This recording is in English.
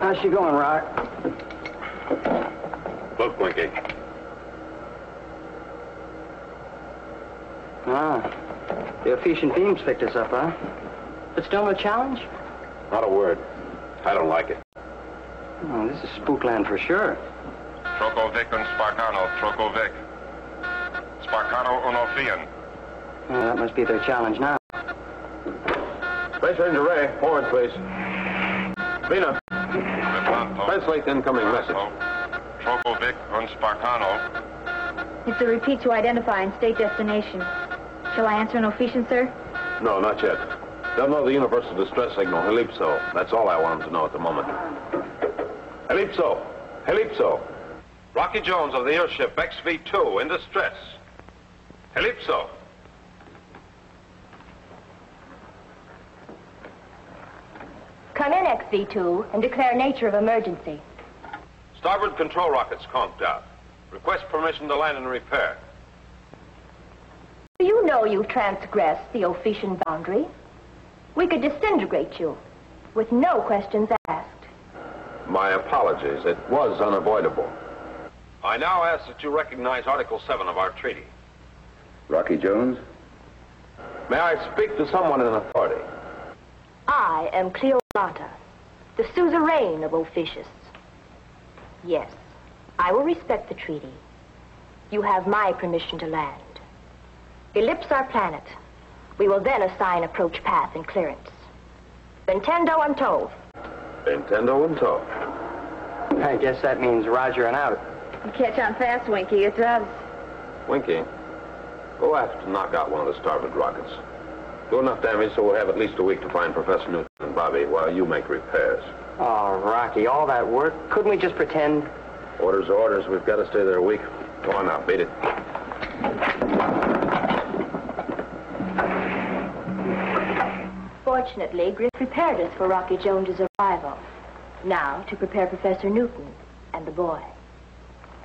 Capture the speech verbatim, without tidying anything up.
How's she going, Rock? Look, Winky. Ah, the Offician beams picked us up, huh? But still no challenge? Not a word. I don't like it. Oh, this is spookland for sure. Trokovic and Sparkano. Trokovic. Sparkano and Ophian. Oh, that must be their challenge now. Space Ranger Ray, forward, please. Vina. Lepanto. Translate incoming message. Trokovic and Sparkano. It's a repeat to identify and state destination. Shall I answer an Ophian, sir? No, not yet. They'll know the universal distress signal, Helipso. That's all I want them to know at the moment. Helipso! Helipso! Rocky Jones of the airship X V two in distress. Helipso! Come in, X V two, and declare nature of emergency. Starboard control rockets conked out. Request permission to land and repair. Do you know you've transgressed the Ophian boundary? We could disintegrate you, with no questions asked. My apologies. It was unavoidable. I now ask that you recognize Article seven of our treaty. Rocky Jones? May I speak to someone in authority? I am Cleolata, the suzerain of Ophius. Yes, I will respect the treaty. You have my permission to land. Ellipse our planet. We will then assign approach path and clearance. Nintendo and tow. Nintendo and tow. I guess that means Roger and out. You catch on fast, Winky. It does. Winky, go aft to knock out one of the starboard rockets. Do enough damage so we'll have at least a week to find Professor Newton and Bobby while you make repairs. Oh, Rocky, all that work. Couldn't we just pretend? Orders are orders. We've got to stay there a week. Go on now, beat it. Fortunately, Griff prepared us for Rocky Jones's arrival. Now, to prepare Professor Newton and the boy.